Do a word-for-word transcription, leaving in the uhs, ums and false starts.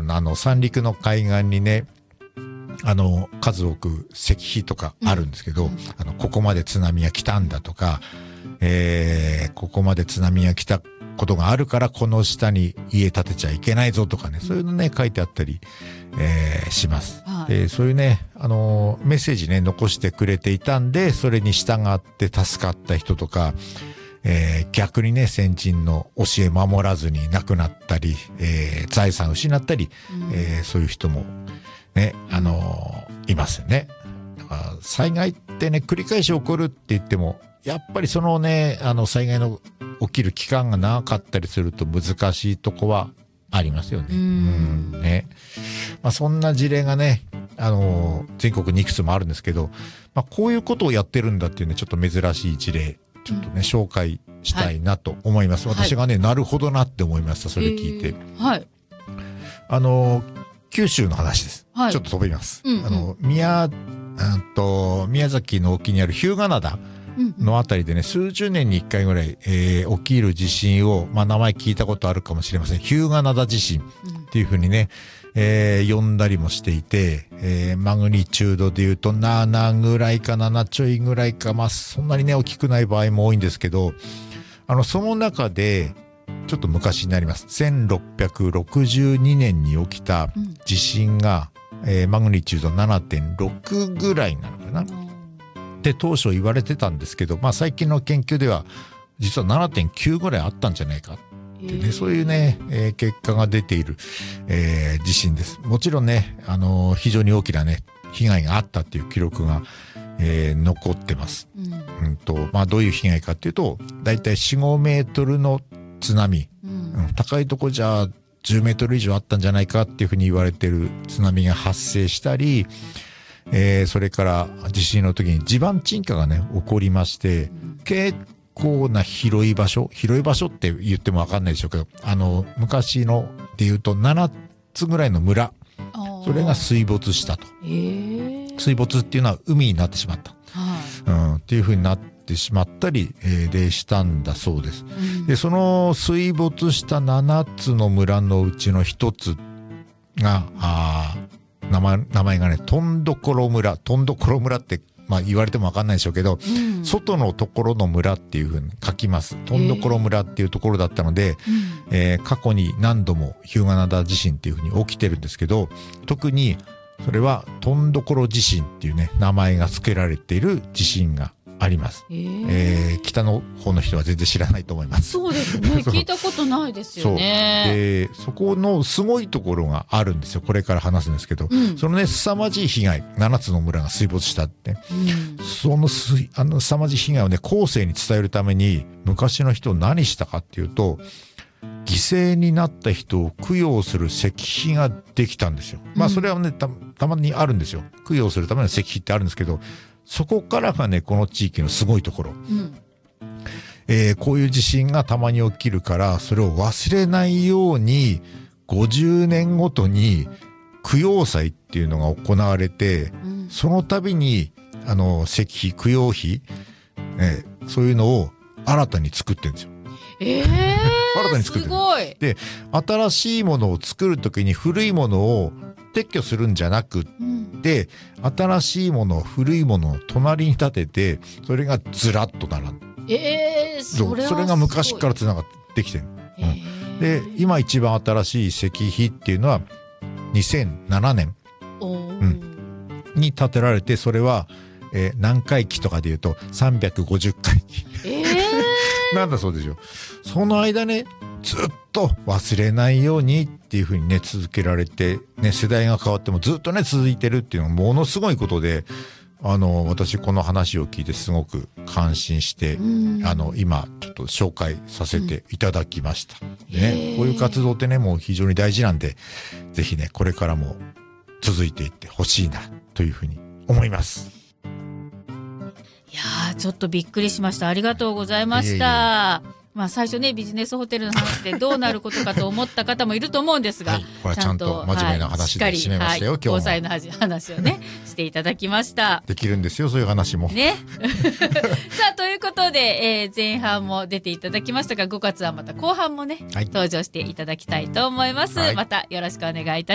のあの三陸の海岸にね、あの数多く石碑とかあるんですけど、うん、あのここまで津波が来たんだとか、えー、ここまで津波が来たことがあるからこの下に家建てちゃいけないぞとかね、そういうのね書いてあったり、えー、します、はい、でそういうねあのメッセージね残してくれていたんで、それに従って助かった人とか、えー、逆にね先人の教え守らずに亡くなったり、えー、財産失ったり、うんえー、そういう人もねあのー、いますよね。だから災害ってね繰り返し起こるって言ってもやっぱりそのねあの災害の起きる期間が長かったりすると難しいとこはありますよね。うんうんね、まあ、そんな事例がね、あのー、全国にいくつもあるんですけど、まあ、こういうことをやってるんだっていうねちょっと珍しい事例ちょっとね、うん、紹介したいなと思います。はい、私がねなるほどなって思いました。それ聞いて、えー、はい、あのー、九州の話です。はい、ちょっと飛びます。うんうん、あの宮あと宮崎の沖にある日向灘のあたりでね、数十年に一回ぐらい、えー、起きる地震を、まあ名前聞いたことあるかもしれません。日向灘地震っていうふうにね、えー、呼んだりもしていて、えー、マグニチュードで言うとななぐらいかななちょいぐらいか、まあそんなにね大きくない場合も多いんですけど、あのその中でちょっと昔になります。せんろっぴゃくろくじゅうにねんに起きた地震が、うんえー、マグニチュード ななてんろく ぐらいなのかな。って当初言われてたんですけど、まあ最近の研究では実は ななてんきゅう ぐらいあったんじゃないかってね、そういうね、えー、結果が出ている、えー、地震です。もちろんね、あのー、非常に大きなね被害があったっていう記録が、えー、残ってます。うんうんとまあどういう被害かっていうと、だいたい よん、ごメートルの津波、うんうん、高いとこじゃじゅうメートル以上あったんじゃないかっていうふうに言われている津波が発生したり、えー、それから地震の時に地盤沈下がね起こりまして、うん、結構な広い場所広い場所って言っても分かんないでしょうけど、あの昔ので言うとななつぐらいの村、それが水没したと、えー、水没っていうのは海になってしまった、はい、うん、っていう風になってしまったり、えー、でしたんだそうです、うん、でその水没したななつの村のうちのひとつがあ名前、名前がね、とんどころ村、とんどころ村って、まあ言われてもわかんないでしょうけど、うん、外のところの村っていうふうに書きます。とんどころ村っていうところだったので、えーえー、過去に何度も日向灘地震っていうふうに起きてるんですけど、特にそれはとんどころ地震っていうね、名前が付けられている地震があります、えーえー、北の方の人は全然知らないと思います。 そうですね聞いたことないですよね。 そうでそこのすごいところがあるんですよ。これから話すんですけど、うん、そのね凄まじい被害、ななつの村が水没したって、うん、そのすあの凄まじい被害をね後世に伝えるために昔の人何したかっていうと、犠牲になった人を供養する石碑ができたんですよ。まあそれはね た, たまにあるんですよ。供養するための石碑ってあるんですけど、そこからがねこの地域のすごいところ、うんえー、こういう地震がたまに起きるからそれを忘れないようにごじゅうねんごとに供養祭っていうのが行われて、うん、その度にあの石碑供養碑、えー、そういうのを新たに作ってるんですよ。 えー、 新たに作ってる。 すごい。 で新しいものを作るときに古いものを撤去するんじゃなくって、うん、新しいもの古いものを隣に立ててそれがずらっと並んで、 えー、それはすごい。 それが昔からつながってきてる、えーうん、で今一番新しい石碑っていうのはにせんななねん、うん、に建てられて、それは、えー、何回忌とかでいうとさんびゃくごじゅっかい忌、えー、なんだそうですよ。その間ねずっと忘れないようにっていう風にね続けられて、ね、世代が変わってもずっとね続いてるっていうのはものすごいことで、あの私この話を聞いてすごく感心して、あの今ちょっと紹介させていただきました、うんね、こういう活動ってねもう非常に大事なんで、ぜひねこれからも続いていってほしいなという風に思います。 いやーちょっとびっくりしました。ありがとうございました。いえいえ、まあ、最初ねビジネスホテルの話でどうなることかと思った方もいると思うんですが、はい、 これはちゃんと真面目な話で締めましたよ、はい、今日も防災の話をねしていただきました。 できるんですよそういう話もねさあということで、えー、前半も出ていただきましたがごがつはまた後半もね、はい、登場していただきたいと思います、はい、またよろしくお願いいたします。